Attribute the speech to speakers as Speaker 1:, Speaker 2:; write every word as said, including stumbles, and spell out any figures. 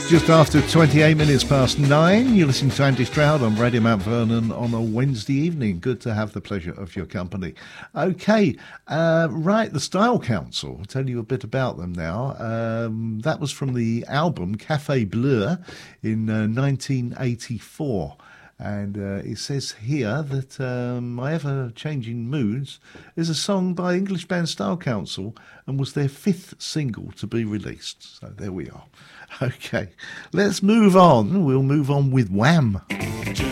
Speaker 1: Just after twenty-eight minutes past nine, you're listening to Andy Stroud on Radio Mount Vernon on a Wednesday evening. Good to have the pleasure of your company. Okay, uh, right, the Style Council. I'll tell you a bit about them now. Um, that was from the album Café Bleu in uh, nineteen eighty-four. And uh, it says here that um, My Ever-Changing Moods is a song by English band Style Council and was their fifth single to be released. So there we are. Okay, let's move on. We'll move on with Wham!